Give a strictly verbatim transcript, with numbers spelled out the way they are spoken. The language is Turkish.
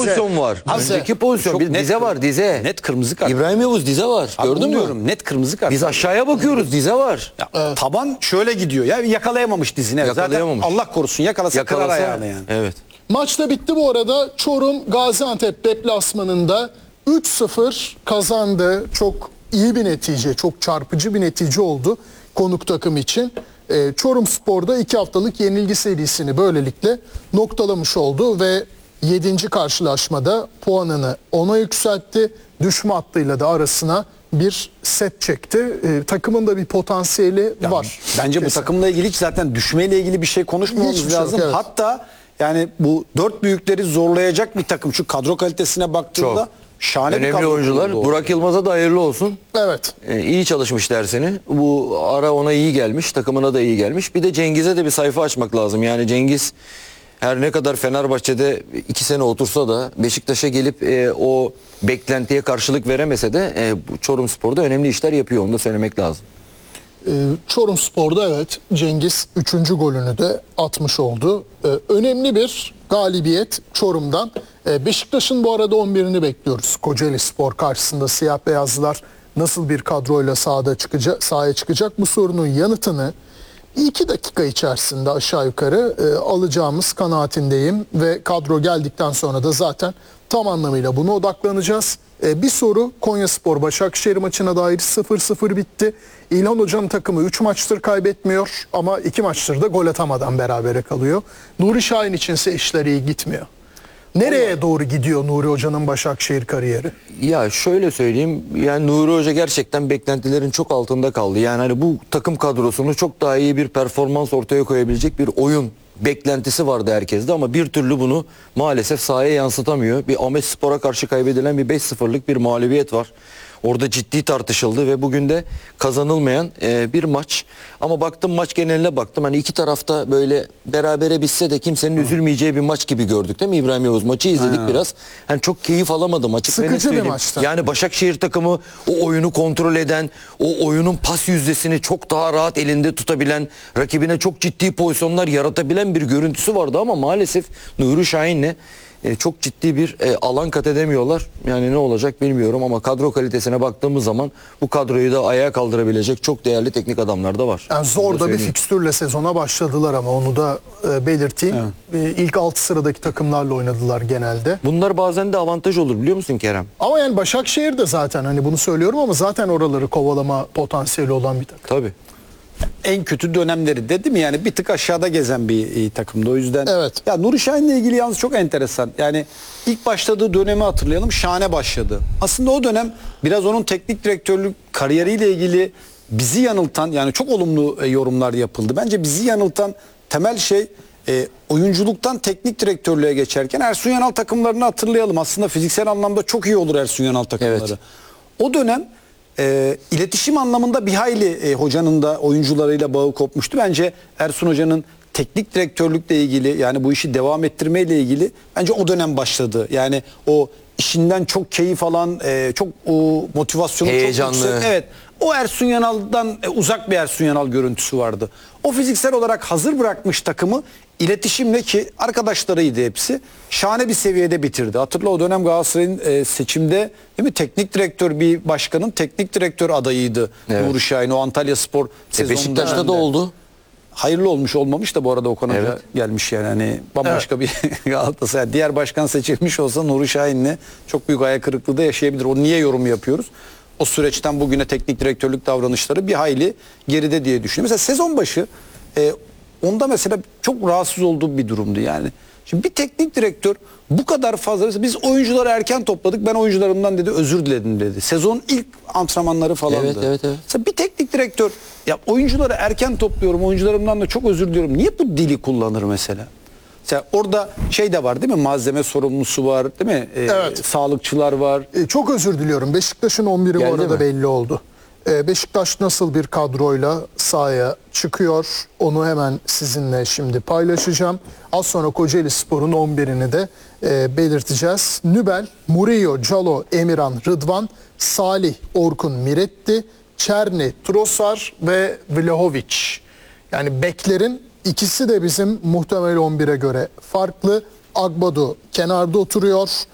pozisyon var. Dize. Önceki pozisyon. Çok Bir net dize kır- var dize. Net kırmızı kart. İbrahim Yavuz dize var. Abi Gördün bunu mü? diyorum, net kırmızı kart. Biz aşağıya bakıyoruz dize var. Ya, taban şöyle gidiyor. Ya yakalayamamış dizini. Evet. Zaten Yakalayamamış. Allah korusun yakalasa, kırar Yakalasa. ayağını yani. Evet. Maç da bitti bu arada. Çorum Gaziantep deplasmanında üç sıfır kazandı. Çok iyi bir netice, çok çarpıcı bir netice oldu konuk takım için. Ee, Çorumspor'da iki haftalık yenilgi serisini böylelikle noktalamış oldu ve yedinci karşılaşmada puanını ona yükseltti. Düşme hattıyla da arasına bir set çekti. Ee, takımın da bir potansiyeli Ya, var. Bence bu Kesin. takımla ilgili hiç zaten düşmeyle ilgili bir şey konuşmamamız Hiçbir şey yok, lazım. evet. Hatta yani bu dört büyükleri zorlayacak bir takım. Şu kadro kalitesine baktığında Çok. şahane bir Önemli kadro oyuncular. kurulu. Burak Yılmaz'a da hayırlı olsun. Evet. Ee, iyi çalışmış dersini. Bu ara ona iyi gelmiş. Takımına da iyi gelmiş. Bir de Cengiz'e de bir sayfa açmak lazım. Yani Cengiz her ne kadar Fenerbahçe'de iki sene otursa da Beşiktaş'a gelip e, o beklentiye karşılık veremese de e, bu Çorumspor'da önemli işler yapıyor. Onu da söylemek lazım. Ee, Çorumspor'da evet Cengiz üçüncü golünü de atmış oldu. Ee, önemli bir galibiyet Çorum'dan. Ee, Beşiktaş'ın bu arada on birini bekliyoruz. Kocaeli Spor karşısında siyah beyazlılar nasıl bir kadroyla sahada çıkacak, sahaya çıkacak bu sorunun yanıtını iki dakika içerisinde aşağı yukarı e, alacağımız kanaatindeyim ve kadro geldikten sonra da zaten tam anlamıyla buna odaklanacağız. E, bir soru, Konyaspor Başakşehir maçına dair sıfır sıfır bitti. İlhan Hoca'nın takımı üç maçtır kaybetmiyor ama iki maçtır da gol atamadan berabere kalıyor. Nuri Şahin içinse işler iyi gitmiyor. Nereye doğru gidiyor Nuri Hoca'nın Başakşehir kariyeri? Ya şöyle söyleyeyim, yani Nuri Hoca gerçekten beklentilerin çok altında kaldı. Yani hani bu takım kadrosunu çok daha iyi bir performans ortaya koyabilecek bir oyun beklentisi vardı herkeste ama bir türlü bunu maalesef sahaya yansıtamıyor. Bir Ahmetspor'a karşı kaybedilen bir beş sıfırlık bir mağlubiyet var. Orada ciddi tartışıldı ve bugün de kazanılmayan e, bir maç. Ama baktım maç geneline baktım. Hani iki tarafta böyle berabere bitse de kimsenin üzülmeyeceği bir maç gibi gördük değil mi İbrahim Yavuz? Maçı izledik Aynen. biraz. Hani çok keyif alamadım açık. Sıkıcı ve net bir söyleyeyim. maçtı. Yani Başakşehir takımı o oyunu kontrol eden, o oyunun pas yüzdesini çok daha rahat elinde tutabilen, rakibine çok ciddi pozisyonlar yaratabilen bir görüntüsü vardı ama maalesef Nuri Şahin'le e, çok ciddi bir e, alan kat edemiyorlar. Yani ne olacak bilmiyorum ama kadro kalitesine baktığımız zaman bu kadroyu da ayağa kaldırabilecek çok değerli teknik adamlar da var. Yani Onu zor da bir söyleyeyim. fikstürle sezona başladılar ama onu da e, belirteyim. E, ilk altı sıradaki takımlarla oynadılar genelde. Bunlar bazen de avantaj olur biliyor musun Kerem? Ama yani Başakşehir de zaten hani bunu söylüyorum ama zaten oraları kovalama potansiyeli olan bir takım. Tabii. En kötü dönemleri de değil mi? Yani bir tık aşağıda gezen bir e, takımdı. O yüzden Evet. ya Nuri Şahin'le ilgili yalnız çok enteresan. Yani ilk başladığı dönemi hatırlayalım. Şahane başladı. Aslında o dönem biraz onun teknik direktörlük kariyeriyle ilgili bizi yanıltan, yani çok olumlu e, yorumlar yapıldı. Bence bizi yanıltan temel şey e, oyunculuktan teknik direktörlüğe geçerken Ersun Yanal takımlarını hatırlayalım. Aslında fiziksel anlamda çok iyi olur Ersun Yanal takımları. Evet. O dönem e, iletişim anlamında bir hayli e, hocanın da oyuncularıyla bağı kopmuştu. Bence Ersun Hoca'nın teknik direktörlükle ilgili, yani bu işi devam ettirmeyle ilgili bence o dönem başladı. Yani o işinden çok keyif alan, e, çok o, motivasyonu Heyecanlı. çok yüksek. Evet. O Ersun Yanal'dan e, uzak bir Ersun Yanal görüntüsü vardı. O fiziksel olarak hazır bırakmış takımı iletişimle, ki arkadaşlarıydı hepsi, şahane bir seviyede bitirdi. Hatırla o dönem Galatasaray'ın e, seçimde değil mi teknik direktör, bir başkanın teknik direktör adayıydı Evet. Nuri Şahin, o Antalya Spor E, sezonunda. Beşiktaş'ta da oldu. Hayırlı olmuş olmamış da bu arada Okan Hoca Evet. gelmiş yani hani bambaşka bir Galatasaray. Diğer başkan seçilmiş olsa Nuri Şahin'le çok büyük ayak kırıklığı da yaşayabilir. O niye yorum yapıyoruz? O süreçten bugüne teknik direktörlük davranışları bir hayli geride diye düşünüyorum. Mesela sezon başı e, onda mesela çok rahatsız olduğum bir durumdu yani. Şimdi bir teknik direktör bu kadar fazla, mesela biz oyuncuları erken topladık, ben oyuncularımdan dedi özür diledim dedi. Sezonun ilk antrenmanları falandı. Evet, evet, evet. Mesela bir teknik direktör ya oyuncuları erken topluyorum, oyuncularımdan da çok özür diliyorum. Niye bu dili kullanır mesela? Mesela orada şey de var değil mi? Malzeme sorumlusu var değil mi? Ee, Evet. Sağlıkçılar var. E, çok özür diliyorum. Beşiktaş'ın on biri bu Geldi arada mi? belli oldu. E, Beşiktaş nasıl bir kadroyla sahaya çıkıyor? Onu hemen sizinle şimdi paylaşacağım. Az sonra Kocaeli Spor'un on birini de e, belirteceğiz. Nübel, Murillo, Calo, Emirhan, Rıdvan, Salih, Orkun, Miretti, Çerni, Trossar ve Vlahovic. Yani beklerin ikisi de bizim muhtemel on bire göre farklı. Agbadu kenarda oturuyor.